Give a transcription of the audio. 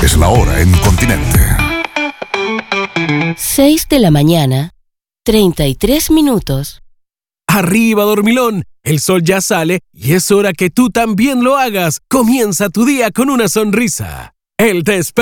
Es la hora en Continente. 6 de la mañana, 33 minutos. Arriba, dormilón. El sol ya sale y es hora que tú también lo hagas. Comienza tu día con una sonrisa. El despertador.